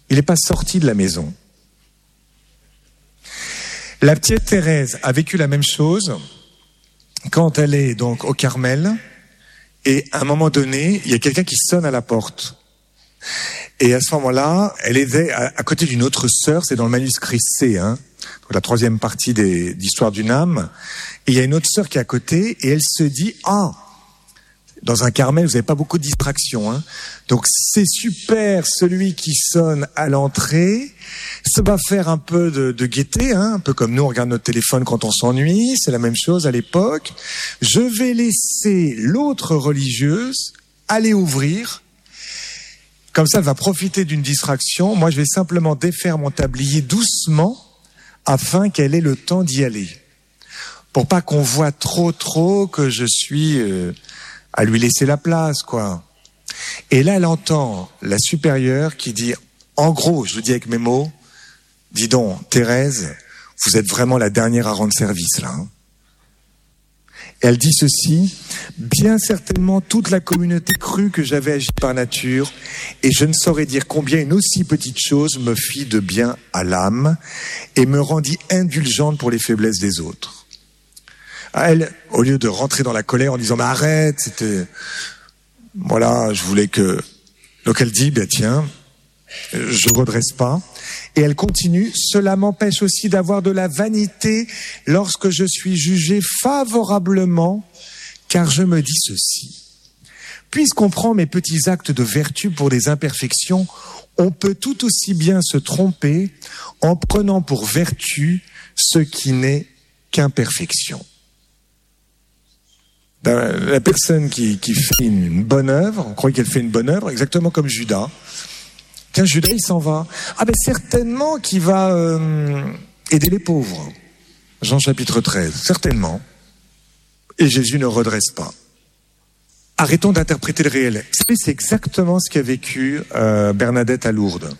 Il n'est pas sorti de la maison. La petite Thérèse a vécu la même chose quand elle est donc au Carmel, et à un moment donné, il y a quelqu'un qui sonne à la porte. Et à ce moment-là, elle était à côté d'une autre sœur, c'est dans le manuscrit C, donc la troisième partie d'Histoire d'une âme. Et il y a une autre sœur qui est à côté, et elle se dit, dans un Carmel, vous n'avez pas beaucoup de distractions, donc c'est super, celui qui sonne à l'entrée, ça va faire un peu de gaieté, un peu comme nous on regarde notre téléphone quand on s'ennuie, c'est la même chose à l'époque. Je vais laisser l'autre religieuse aller ouvrir, comme ça elle va profiter d'une distraction, moi je vais simplement défaire mon tablier doucement, afin qu'elle ait le temps d'y aller. Pour pas qu'on voit trop que je suis à lui laisser la place, quoi. Et là, elle entend la supérieure qui dit, en gros, je vous dis avec mes mots, dis donc, Thérèse, vous êtes vraiment la dernière à rendre service, là. Et elle dit ceci, bien certainement toute la communauté crut que j'avais agi par nature, et je ne saurais dire combien une aussi petite chose me fit de bien à l'âme, et me rendit indulgente pour les faiblesses des autres. Elle, au lieu de rentrer dans la colère en disant, mais arrête, je voulais que... Donc elle dit, tiens, je ne redresse pas. Et elle continue, cela m'empêche aussi d'avoir de la vanité lorsque je suis jugé favorablement, car je me dis ceci. Puisqu'on prend mes petits actes de vertu pour des imperfections, on peut tout aussi bien se tromper en prenant pour vertu ce qui n'est qu'imperfection. La personne qui fait une bonne œuvre, on croit qu'elle fait une bonne œuvre, exactement comme Judas. Tiens, Judas, il s'en va. Certainement qu'il va aider les pauvres. Jean chapitre 13, certainement. Et Jésus ne redresse pas. Arrêtons d'interpréter le réel. Vous savez, c'est exactement ce qu'a vécu Bernadette à Lourdes.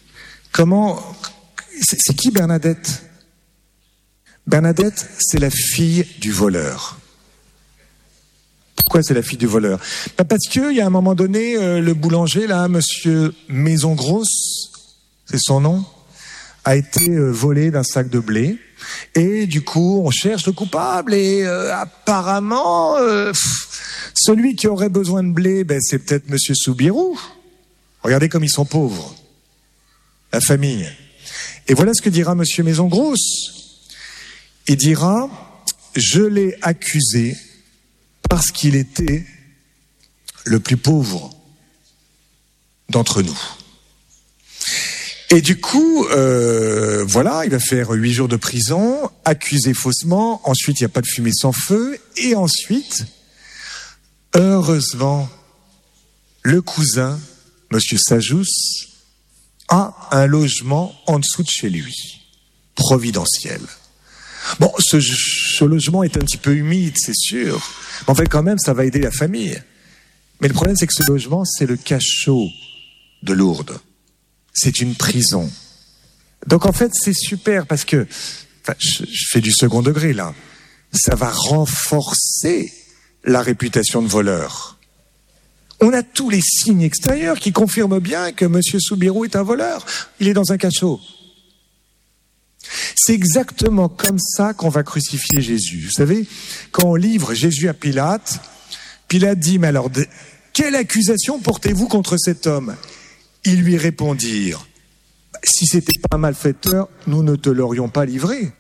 C'est qui Bernadette? Bernadette, c'est la fille du voleur. Pourquoi c'est la fille du voleur? Parce qu'il y a un moment donné, le boulanger, là, monsieur Maison Grosse, c'est son nom, a été volé d'un sac de blé. Et du coup, on cherche le coupable. Et apparemment, celui qui aurait besoin de blé, c'est peut-être monsieur Soubirou. Regardez comme ils sont pauvres, la famille. Et voilà ce que dira monsieur Maison Grosse. Il dira, je l'ai accusé parce qu'il était le plus pauvre d'entre nous. Et du coup, il va faire 8 jours de prison, accusé faussement, ensuite il n'y a pas de fumée sans feu, et ensuite, heureusement, le cousin, monsieur Sajous, a un logement en dessous de chez lui, providentiel. Bon, ce logement est un petit peu humide, c'est sûr. Mais en fait, quand même, ça va aider la famille. Mais le problème, c'est que ce logement, c'est le cachot de Lourdes. C'est une prison. Donc, en fait, c'est super parce que, je fais du second degré, là. Ça va renforcer la réputation de voleur. On a tous les signes extérieurs qui confirment bien que monsieur Soubirou est un voleur. Il est dans un cachot. C'est exactement comme ça qu'on va crucifier Jésus. Vous savez, quand on livre Jésus à Pilate, Pilate dit, mais alors, quelle accusation portez-vous contre cet homme? Ils lui répondirent, si c'était pas un malfaiteur, nous ne te l'aurions pas livré.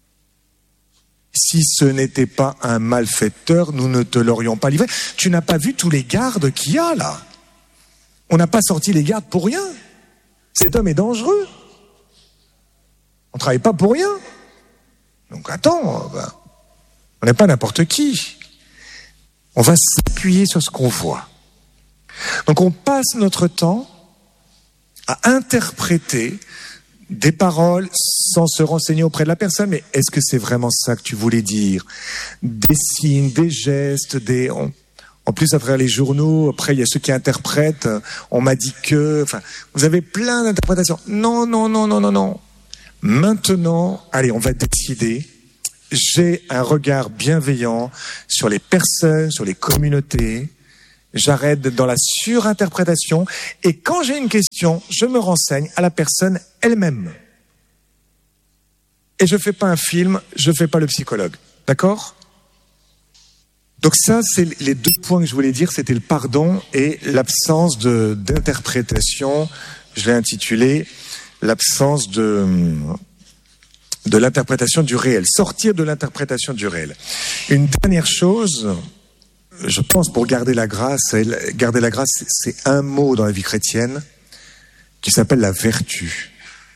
Si ce n'était pas un malfaiteur, nous ne te l'aurions pas livré. Tu n'as pas vu tous les gardes qu'il y a là? On n'a pas sorti les gardes pour rien. Cet homme est dangereux. On ne travaille pas pour rien. Donc attends, on n'est pas n'importe qui. On va s'appuyer sur ce qu'on voit. Donc on passe notre temps à interpréter des paroles sans se renseigner auprès de la personne. Mais est-ce que c'est vraiment ça que tu voulais dire? Des signes, des gestes, En plus, à travers les journaux, après, il y a ceux qui interprètent. On m'a dit que... vous avez plein d'interprétations. Non. Maintenant, allez, on va décider. J'ai un regard bienveillant sur les personnes, sur les communautés. J'arrête d'être dans la surinterprétation. Et quand j'ai une question, je me renseigne à la personne elle-même. Et je fais pas un film, je fais pas le psychologue. D'accord ? Donc ça, c'est les deux points que je voulais dire, c'était le pardon et l'absence d'interprétation. Je l'ai intitulé l'absence de l'interprétation du réel. Sortir de l'interprétation du réel. Une dernière chose, je pense, pour garder la grâce, c'est un mot dans la vie chrétienne qui s'appelle la vertu.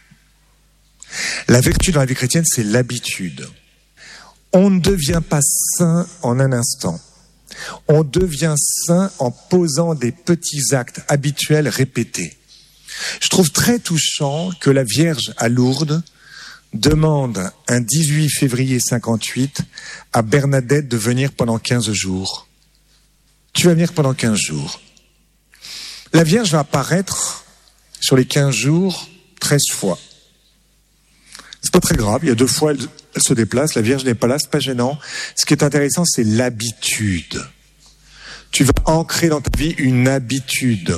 La vertu dans la vie chrétienne, c'est l'habitude. On ne devient pas saint en un instant. On devient saint en posant des petits actes habituels répétés. Je trouve très touchant que la Vierge à Lourdes demande un 18 février 58 à Bernadette de venir pendant 15 jours. Tu vas venir pendant 15 jours. La Vierge va apparaître sur les 15 jours 13 fois. C'est pas très grave, il y a 2 fois, elle se déplace, la Vierge n'est pas là, c'est pas gênant. Ce qui est intéressant, c'est l'habitude. Tu vas ancrer dans ta vie une habitude.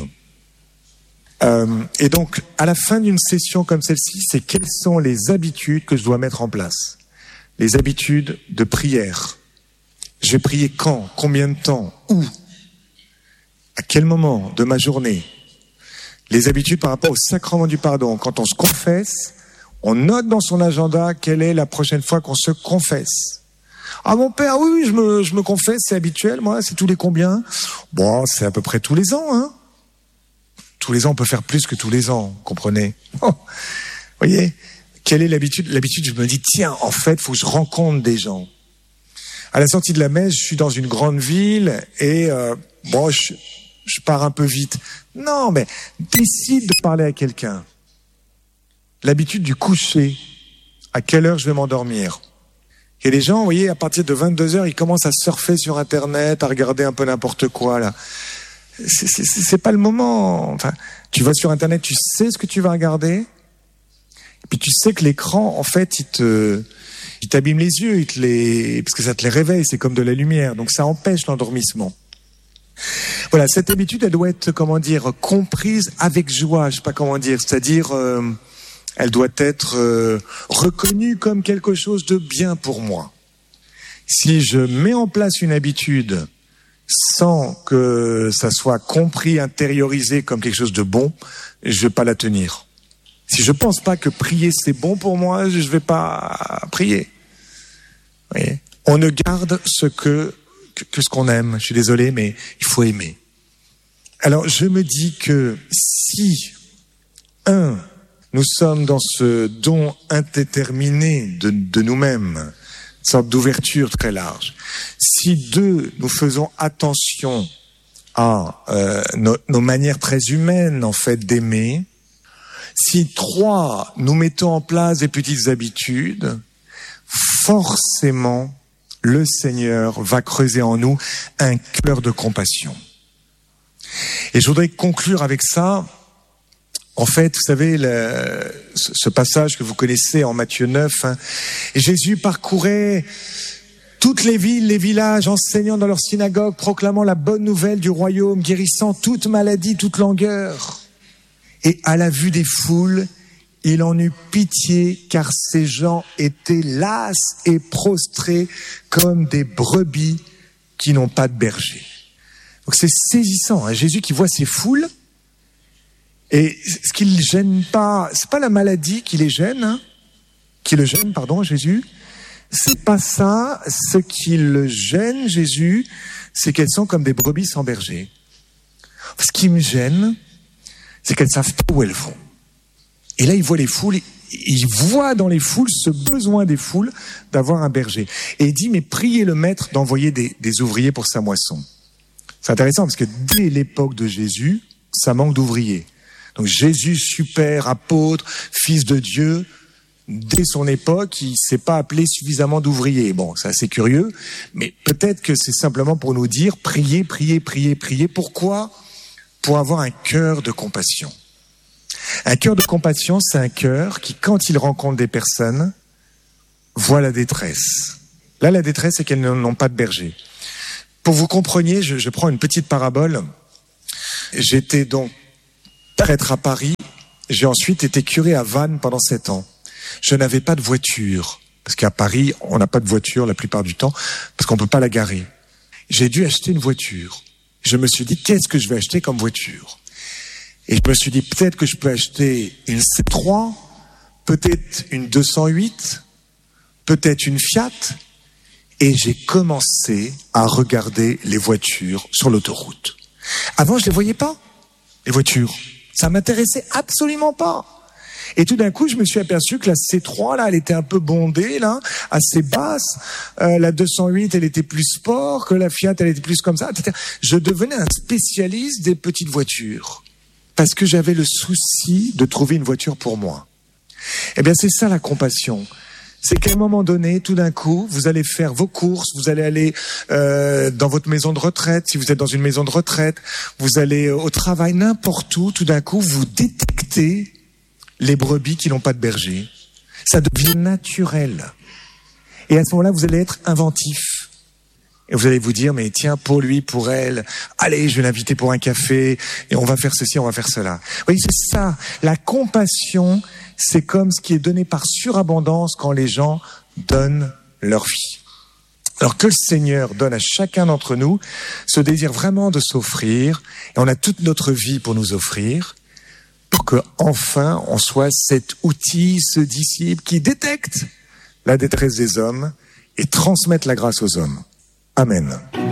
Et donc, à la fin d'une session comme celle-ci, c'est quelles sont les habitudes que je dois mettre en place. Les habitudes de prière. Je vais prier quand, combien de temps, où, à quel moment de ma journée. Les habitudes par rapport au sacrement du pardon. Quand on se confesse, on note dans son agenda quelle est la prochaine fois qu'on se confesse. Ah mon père, oui, je me confesse, c'est habituel, moi, c'est tous les combien ? Bon, c'est à peu près tous les ans, hein. Tous les ans, on peut faire plus que tous les ans, comprenez ? Oh, voyez, quelle est l'habitude ? L'habitude, je me dis, tiens, en fait, faut que je rencontre des gens. À la sortie de la messe, je suis dans une grande ville et je pars un peu vite. Non, mais décide de parler à quelqu'un. L'habitude du coucher. À quelle heure je vais m'endormir ? Et les gens, vous voyez, à partir de 22h, ils commencent à surfer sur Internet, à regarder un peu n'importe quoi, là. C'est pas le moment. Enfin, tu vas sur Internet, tu sais ce que tu vas regarder. Et puis tu sais que l'écran, en fait, il t'abîme les yeux, parce que ça te les réveille, c'est comme de la lumière. Donc ça empêche l'endormissement. Voilà, cette habitude, elle doit être, comprise avec joie, je sais pas comment dire. C'est-à-dire, elle doit être reconnue comme quelque chose de bien pour moi. Si je mets en place une habitude sans que ça soit compris, intériorisé comme quelque chose de bon, je vais pas la tenir. Si je pense pas que prier c'est bon pour moi, je vais pas prier. Vous voyez ? On ne garde ce qu'on aime. Je suis désolé, mais il faut aimer. Alors je me dis que si nous sommes dans ce don indéterminé de nous-mêmes, une sorte d'ouverture très large. Si 2, nous faisons attention à nos manières très humaines, en fait, d'aimer. Si 3, nous mettons en place des petites habitudes, forcément, le Seigneur va creuser en nous un cœur de compassion. Et je voudrais conclure avec ça. En fait, vous savez, ce passage que vous connaissez en Matthieu 9, Jésus parcourait toutes les villes, les villages, enseignant dans leurs synagogues, proclamant la bonne nouvelle du royaume, guérissant toute maladie, toute langueur. Et à la vue des foules, il en eut pitié, car ces gens étaient las et prostrés comme des brebis qui n'ont pas de berger. Donc c'est saisissant, Jésus qui voit ces foules. Et ce qui le gêne pas, c'est pas la maladie qui les gêne, Jésus. C'est pas ça. Ce qui le gêne, Jésus, c'est qu'elles sont comme des brebis sans berger. Ce qui me gêne, c'est qu'elles savent pas où elles vont. Et là, il voit les foules, il voit dans les foules ce besoin des foules d'avoir un berger. Et il dit, mais priez le maître d'envoyer des ouvriers pour sa moisson. C'est intéressant parce que dès l'époque de Jésus, ça manque d'ouvriers. Donc Jésus, super apôtre, fils de Dieu, dès son époque, il ne s'est pas appelé suffisamment d'ouvriers. Bon, c'est assez curieux, mais peut-être que c'est simplement pour nous dire, priez, priez, priez, priez. Pourquoi ? Pour avoir un cœur de compassion. Un cœur de compassion, c'est un cœur qui, quand il rencontre des personnes, voit la détresse. Là, la détresse, c'est qu'elles n'ont pas de berger. Pour vous compreniez, je prends une petite parabole. J'étais donc prêtre à Paris. J'ai ensuite été curé à Vannes pendant 7 ans. Je n'avais pas de voiture. Parce qu'à Paris, on n'a pas de voiture la plupart du temps, parce qu'on peut pas la garer. J'ai dû acheter une voiture. Je me suis dit, qu'est-ce que je vais acheter comme voiture? Et je me suis dit, peut-être que je peux acheter une C3, peut-être une 208, peut-être une Fiat. Et j'ai commencé à regarder les voitures sur l'autoroute. Avant, je les voyais pas, les voitures. Ça m'intéressait absolument pas. Et tout d'un coup, je me suis aperçu que la C3, là, elle était un peu bondée, là, assez basse. La 208, elle était plus sport, que la Fiat, elle était plus comme ça, etc. Je devenais un spécialiste des petites voitures. Parce que j'avais le souci de trouver une voiture pour moi. Eh bien, c'est ça la compassion. C'est qu'à un moment donné, tout d'un coup, vous allez faire vos courses, vous allez aller dans votre maison de retraite, si vous êtes dans une maison de retraite, vous allez au travail, n'importe où, tout d'un coup, vous détectez les brebis qui n'ont pas de berger. Ça devient naturel. Et à ce moment-là, vous allez être inventif. Et vous allez vous dire, mais tiens, pour lui, pour elle, allez, je vais l'inviter pour un café, et on va faire ceci, on va faire cela. Vous voyez, c'est ça. La compassion, c'est comme ce qui est donné par surabondance quand les gens donnent leur vie. Alors que le Seigneur donne à chacun d'entre nous ce désir vraiment de s'offrir, et on a toute notre vie pour nous offrir, pour que enfin on soit cet outil, ce disciple qui détecte la détresse des hommes et transmette la grâce aux hommes. Amen.